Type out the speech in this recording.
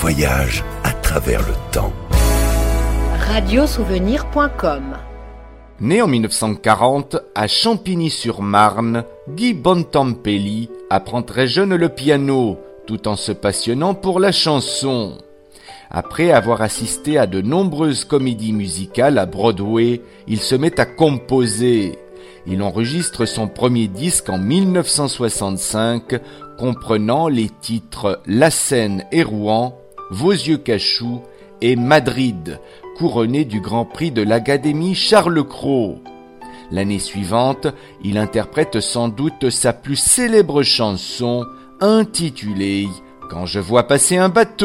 voyage à travers le temps. Radiosouvenir.com. Né en 1940 à Champigny-sur-Marne, Guy Bontempi apprend très jeune le piano, tout en se passionnant pour la chanson. Après avoir assisté à de nombreuses comédies musicales à Broadway, il se met à composer. Il enregistre son premier disque en 1965, comprenant les titres La Seine et Rouen, Vos yeux cachous et Madrid, couronné du Grand Prix de l'Académie Charles Cros. L'année suivante, il interprète sans doute sa plus célèbre chanson, intitulée « Quand je vois passer un bateau ».